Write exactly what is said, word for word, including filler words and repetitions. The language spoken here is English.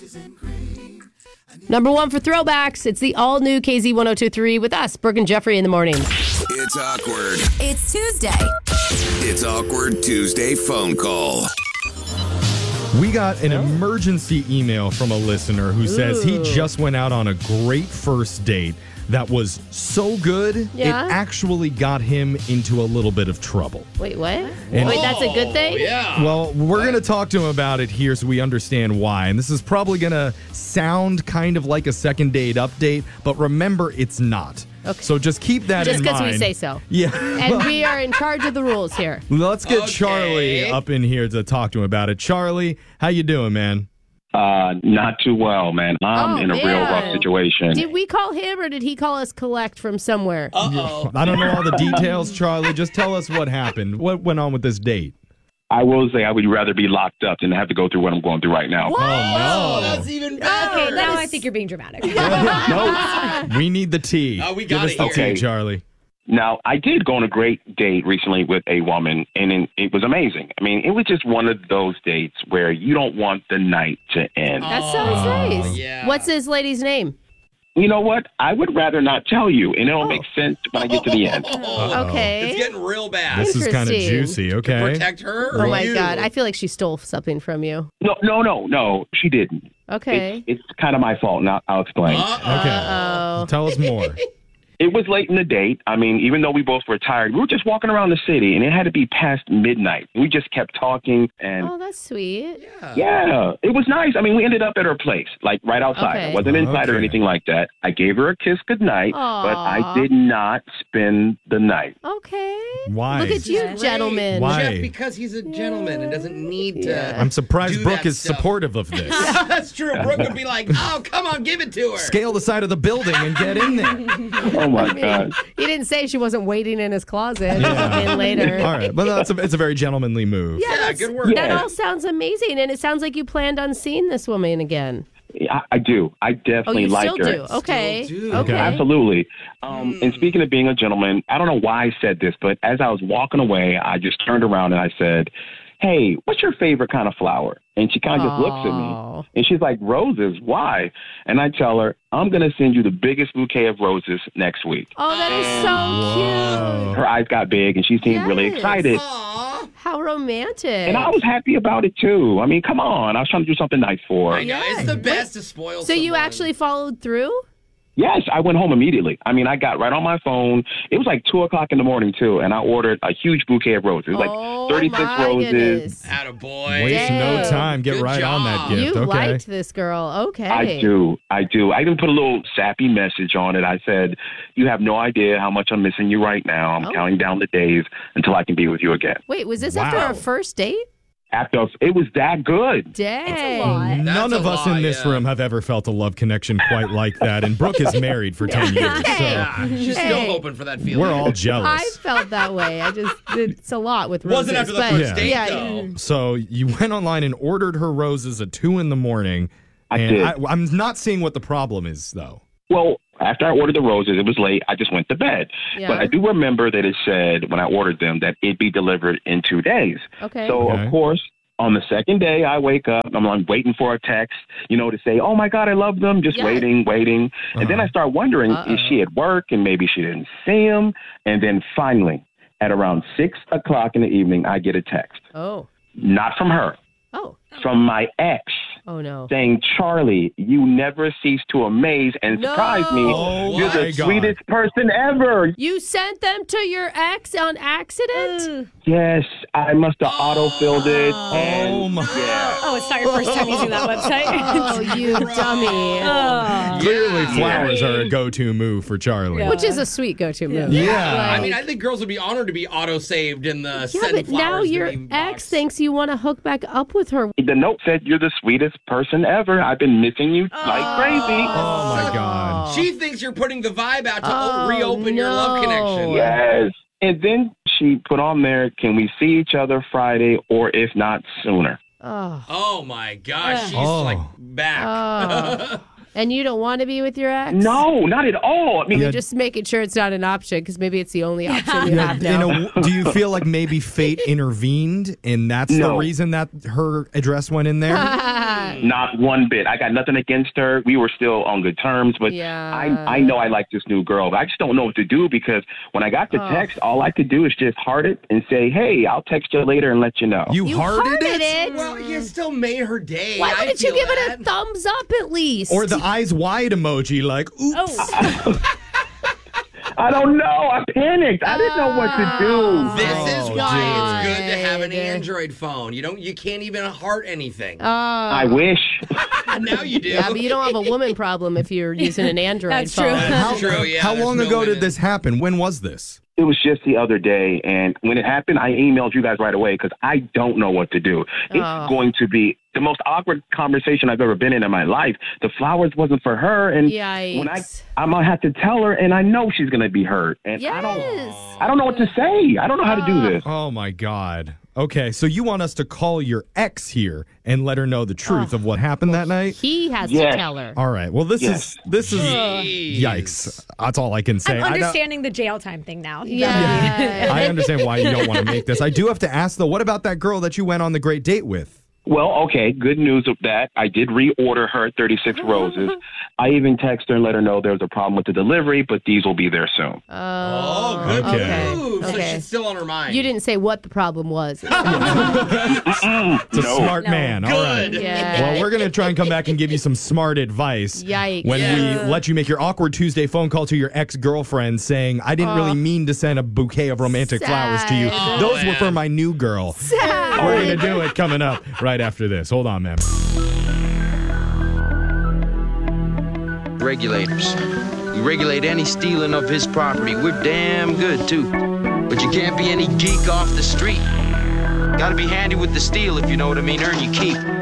Number one for throwbacks, it's the all-new K Z one oh two point three with us, Brooke and Jeffrey in the morning. It's awkward. It's Tuesday. It's Awkward Tuesday phone call. We got an emergency email from a listener who says he just went out on a great first date that was so good, Yeah? it actually got him into a little bit of trouble. Wait, what? And- Wait, that's a good thing? Yeah. Well, we're going to talk to him about it here so we understand why. And this is probably going to sound kind of like a second date update, but remember, it's not. Okay. So just keep that Just in because mind. we say so. Yeah. And we are in charge of the rules here. Let's get Okay. Charlie up in here to talk to him about it. Charlie, how you doing, man? Uh, not too well, man. I'm Oh, in a real man. rough situation. Did we call him or did he call us collect from somewhere? Uh-oh. I don't know all the details, Charlie. Just tell us what happened. What went on with this date? I will say I would rather be locked up than have to go through what I'm going through right now. What? Oh, that's even better. Okay, now I think you're being dramatic. No. We need the tea. Oh, we Give got us it the here. tea, Okay. Charlie. Now, I did go on a great date recently with a woman, and it, it was amazing. I mean, it was just one of those dates where you don't want the night to end. That sounds nice. yeah. What's this lady's name? You know what? I would rather not tell you, and it'll make sense when I get to the end. Uh-oh. Okay. It's getting real bad. This is kind of Interesting. juicy, okay? Protect her or Oh my you? God. I feel like she stole something from you. No, no, no, no. She didn't. Okay. It's, it's kind of my fault, and I'll, I'll explain. Uh-oh. Okay. Uh-oh. Tell us more. It was late in the date. I mean, even though we both were tired, we were just walking around the city, and it had to be past midnight. We just kept talking, and Oh, that's sweet. yeah, it was nice. I mean, we ended up at her place, like right outside. Okay. It wasn't inside or Okay. anything like that. I gave her a kiss goodnight, but I Aw. did not spend the night. Okay. Why? Look at you, Great. gentlemen. Why? Jeff, because he's a gentleman and doesn't need to. I'm surprised do Brooke that is stuff. supportive of this. That's true. Brooke would be like, oh, come on, give it to her. Scale the side of the building and get in there. Oh my God. He didn't say she wasn't waiting in his closet Yeah. in later. All right, but that's a, it's a very gentlemanly move. Yeah, Yeah, that's- good work. That Yeah. all sounds amazing, and it sounds like you planned on seeing this woman again. I, I do. I Oh, definitely you like still her. do? Okay. Still do. Okay. Absolutely. Um, And speaking of being a gentleman, I don't know why I said this, but as I was walking away, I just turned around and I said, hey, what's your favorite kind of flower? And she kind of just looks at Aw. me and she's like, roses, why? And I tell her, I'm going to send you the biggest bouquet of roses next week. Oh, that is so cute. Her eyes got big and she seemed really Yes. excited. Aw. How romantic. And I was happy about it too. I mean, come on. I was trying to do something nice for her. I know. It's the best to spoil so you someone. actually followed through? Yes, I went home immediately. I mean, I got right on my phone. It was like two o'clock in the morning, too, and I ordered a huge bouquet of roses. It was oh, like thirty-six my roses. goodness. Attaboy. Waste no Dang. time. Get Good right on that job. gift, You okay? liked this girl. Okay. I do. I do. I even put a little sappy message on it. I said, you have no idea how much I'm missing you right now. I'm Oh. counting down the days until I can be with you again. Wait, was this Wow. after our first date? After it was that good. Dang. None That's of a us lot, in this yeah. room have ever felt a love connection quite like that. And Brooke is married for ten years. So Yeah, she's Hey. still hoping for that feeling. we're all I jealous. felt that way. I just, it's a lot with roses. Wasn't after the but first Yeah. date, yeah, though. So you went online and ordered her roses at two in the morning. I and did. I, I'm not seeing what the problem is, though. Well, after I ordered the roses, it was late. I just went to bed. Yeah. But I do remember that it said when I ordered them that it'd be delivered in two days. Okay. So, Okay. of course, on the second day, I wake up. I'm like waiting for a text, you know, to say, oh, my God, I love them. Just Yeah. waiting, waiting. And then Uh-huh. I start wondering, Uh-oh. is she at work and maybe she didn't see him? And then finally, at around six o'clock in the evening, I get a text. Oh. Not from her, Oh. from my ex. Oh, no. Saying, Charlie, you never cease to amaze and No. surprise me. Oh, You're my the God. sweetest person ever. You sent them to your ex on accident? Yes, I must have auto-filled it. And Oh, my. yeah. Oh, it's not your first time using that website. Oh, you dummy. Oh. Clearly, Yeah. flowers are a go-to move for Charlie. Yeah. Which is a sweet go-to move. Yeah. I mean, I think girls would be honored to be auto-saved in the Yeah, send but now flowers to your me ex box. thinks you want to hook back up with her. The note said, you're the sweetest person ever. I've been missing you like crazy. Oh, my God. She thinks you're putting the vibe out to Oh, reopen your love no. connection. Yes. And then she put on there, can we see each other Friday or if not sooner? Oh. Oh my gosh, she's Oh. like back. Oh. And you don't want to be with your ex? No, not at all. I mean, You're just making sure it's not an option because maybe it's the only option you have You now. know, do you feel like maybe fate intervened and that's the No. reason that her address went in there? not one bit. I got nothing against her. We were still on good terms, but Yeah. I I know I like this new girl. But I just don't know what to do because when I got the text, all I could do is just heart it and say, "Hey, I'll text you later and let you know." You, You hearted, hearted it? it. Well, you still made her day. Why I wouldn't you feel give that. it a thumbs up at least? Or the eyes wide emoji, like, oops. Oh, I don't know. I panicked. I didn't know what to do. This is Oh, why it's good to have an dude. Android phone. You don't. You can't even heart anything. I wish. now you do. Yeah, but you don't have a woman problem if you're using an Android That's phone. true. That's true. Yeah. How there's long no ago did women. this happen? When was this? It was just the other day, and when it happened, I emailed you guys right away because I don't know what to do. It's Oh. going to be the most awkward conversation I've ever been in in my life. The flowers wasn't for her, and Yikes. when I I'm gonna have to tell her, and I know she's gonna be hurt, and I don't Yes. I don't know what to say. I don't know how to do this. Oh, my God. Okay, so you want us to call your ex here and let her know the truth of what happened that night? He has Yes. to tell her. All right. Well, this Yes. is this is Jeez. yikes. That's all I can say. I'm I don't- understanding the jail time thing now. Yeah. I understand why you don't want to make this. I do have to ask though, what about that girl that you went on the great date with? Well, okay, good news of that. I did reorder her thirty-six roses. I even texted her and let her know there was a problem with the delivery, but these will be there soon. Oh, good Okay. move. So Okay. she's still on her mind. You didn't say what the problem was. It's a No. smart No. man. All right. Good. Yeah. Well, we're going to try and come back and give you some smart advice. Yikes. When Yeah. we let you make your awkward Tuesday phone call to your ex-girlfriend saying, I didn't really mean to send a bouquet of romantic flowers to you. Sad. Those were man. for my new girl. Sad. We're going to do it coming up right after this. Hold on, man. Regulators. We regulate any stealing of his property. We're damn good, too. But you can't be any geek off the street. Gotta be handy with the steel, if you know what I mean. Earn your keep.